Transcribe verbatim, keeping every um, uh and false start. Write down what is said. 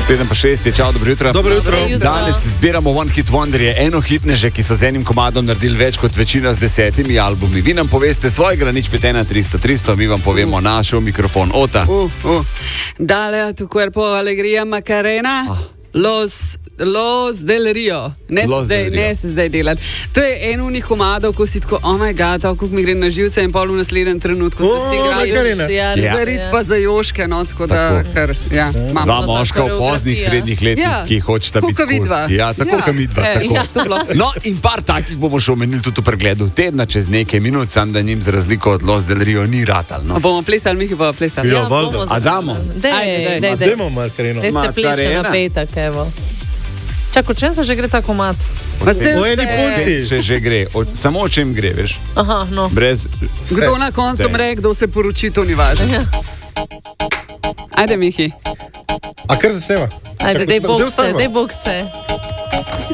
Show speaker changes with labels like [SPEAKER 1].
[SPEAKER 1] sedem pa šest je, čau, dobro jutro.
[SPEAKER 2] Dobro jutro.
[SPEAKER 1] Danes zbiramo One Hit Wonderje, eno hitneže, ki so z enim komadom naredili več kot večina z desetimi albumi. Vi nam poveste svojega, nič pet ena tristo tristo, mi vam povemo uh. našo mikrofon. Ota.
[SPEAKER 3] Uh, uh. Dale a tu cuerpo alegría Macarena. Ah. Los... Los del Rio, ne,
[SPEAKER 1] Los
[SPEAKER 3] zdaj,
[SPEAKER 1] del Rio.
[SPEAKER 3] ne se zdaj delati. To je en unih komadov, ko si tako, oh my god, kako mi gre na živce in pol v naslednjem trenutku
[SPEAKER 2] Oh,
[SPEAKER 3] se si igrajo.
[SPEAKER 2] Macarena.
[SPEAKER 3] Ja. Za rit pa za joške, no, tako da, ker, ja. imamo
[SPEAKER 1] Dva
[SPEAKER 3] to
[SPEAKER 1] moška v poznih srednjih letih,
[SPEAKER 3] Ja.
[SPEAKER 1] ki hočeta biti
[SPEAKER 3] Kuka vidva.
[SPEAKER 1] cool. Ja, tako
[SPEAKER 3] Ja.
[SPEAKER 1] kot midva.
[SPEAKER 3] E,
[SPEAKER 1] tako.
[SPEAKER 3] ja, to bilo.
[SPEAKER 1] No, in par takih bomo še omenili tudi v pregledu tedna čez nekaj minut, sam da njim za razliko od Los del Rio ni ratal. No.
[SPEAKER 3] A bomo plesali, Mihi bomo plesali.
[SPEAKER 2] Ja, valjda.
[SPEAKER 1] A damo?
[SPEAKER 3] Ajde,
[SPEAKER 4] Dej,
[SPEAKER 3] dej.
[SPEAKER 4] dej,
[SPEAKER 2] A
[SPEAKER 4] dej.
[SPEAKER 2] dajmo, Macareno.
[SPEAKER 4] Dej se pleše
[SPEAKER 1] Macarena.
[SPEAKER 4] na petek, evo. Čak, o čem se že gre ta komad?
[SPEAKER 3] Pa se
[SPEAKER 2] O eni
[SPEAKER 3] vse-
[SPEAKER 2] punci.
[SPEAKER 1] Če že gre, o, samo o čem gre, veš?
[SPEAKER 4] Aha, no.
[SPEAKER 1] Brez...
[SPEAKER 3] Kdo na koncu
[SPEAKER 1] Dej.
[SPEAKER 3] mre, kdo se poroči, to ni važno.
[SPEAKER 4] Ja.
[SPEAKER 3] Ajde, Mihi.
[SPEAKER 2] A kar začneva?
[SPEAKER 4] Ajde,
[SPEAKER 2] Čakaj,
[SPEAKER 4] dej
[SPEAKER 2] zdaj
[SPEAKER 4] bokce,
[SPEAKER 2] ustavimo.
[SPEAKER 4] dej bokce.